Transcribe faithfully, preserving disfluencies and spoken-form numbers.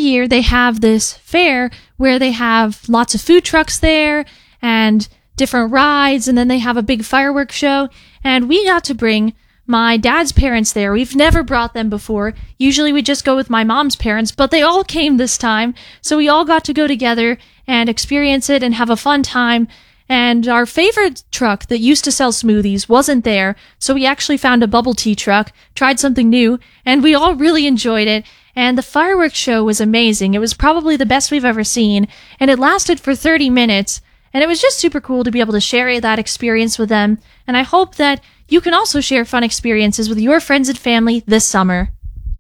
every year they have this fair where they have lots of food trucks there and different rides, and then they have a big fireworks show. And we got to bring my dad's parents there. We've never brought them before. Usually we just go with my mom's parents, but they all came this time. So we all got to go together and experience it and have a fun time. And our favorite truck that used to sell smoothies wasn't there, so we actually found a bubble tea truck, tried something new, and we all really enjoyed it. And the fireworks show was amazing. It was probably the best we've ever seen, and it lasted for thirty minutes. And it was just super cool to be able to share that experience with them. And I hope that you can also share fun experiences with your friends and family this summer.